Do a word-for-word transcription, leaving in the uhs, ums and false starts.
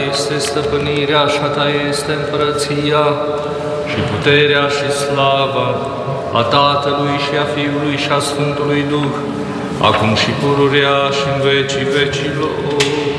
este stăpânirea și a Ta este împărăția și puterea și slava a Tatălui și a Fiului și a Sfântului Duh, acum și pururea și în vecii vecilor.